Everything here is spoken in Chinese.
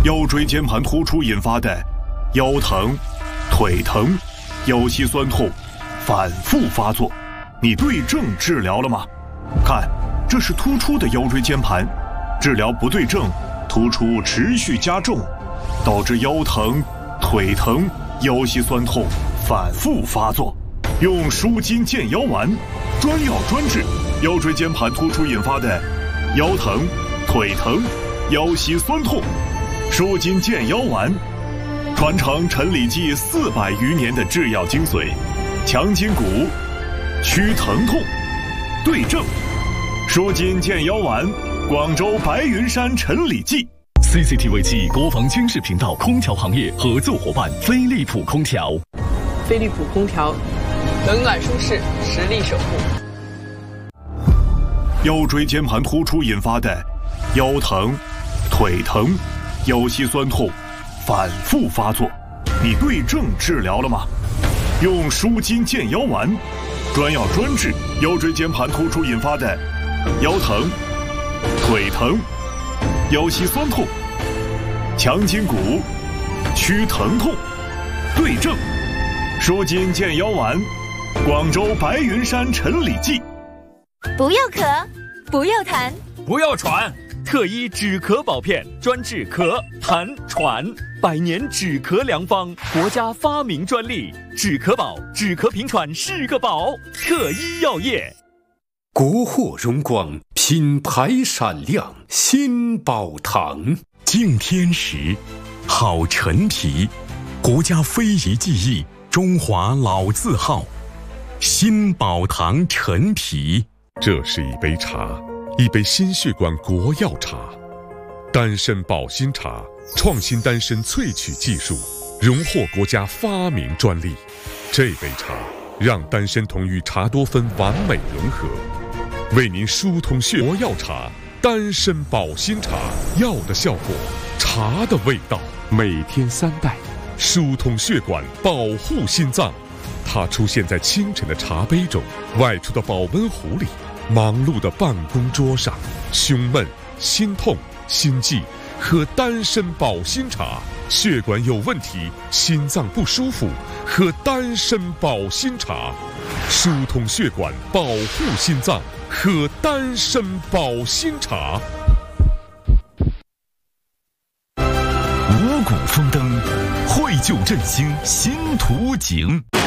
腰椎间盘突出引发的腰疼、腿疼、腰膝酸痛反复发作，你对症治疗了吗？看，这是突出的腰椎间盘，治疗不对症，突出持续加重，导致腰疼、腿疼、腰膝酸痛反复发作。用舒筋健腰丸，专药专治腰椎间盘突出引发的腰疼、腿疼、腰膝酸痛。舒筋健腰丸，传承陈李济400余年的制药精髓，强筋骨，祛疼痛，对症。舒筋健腰丸，广州白云山陈李济。 CCTV 7国防军事频道空调行业合作伙伴飞利浦空调。 飞利浦空调，冷暖舒适，实力守护。 腰椎间盘突出引发的腰疼、腿疼、腰膝酸痛反复发作，你对症治疗了吗？用舒筋健腰丸，专药专治腰椎间盘突出引发的腰疼、腿疼、腰膝酸痛，强筋骨，祛疼痛，对症。舒筋健腰丸，广州白云山陈李济。 不要咳，不要痰， 不要喘，特医止咳保片，专治咳、痰、喘，100年止咳良方，国家发明专利，止咳宝，止咳平喘是个宝，特医药业。 国货荣光，品牌闪亮，新宝堂。 敬天时，好陈皮，国家非遗技艺，中华老字号，新宝堂陈皮。 这是一杯茶，一杯心血管国药茶，丹参保心茶，创新丹参萃取技术，荣获国家发明专利。这杯茶让丹参酮与茶多酚完美融合，为您疏通血国药茶，丹参保心茶，药的效果，茶的味道，每天3袋，疏通血管，保护心脏。它出现在清晨的茶杯中，外出的保温壶里，忙碌的办公桌上。胸闷、心痛、心悸，喝丹参保心茶；血管有问题，心脏不舒服，喝丹参保心茶。疏通血管，保护心脏，喝丹参保心茶。 五谷丰登，绘就振兴新图景。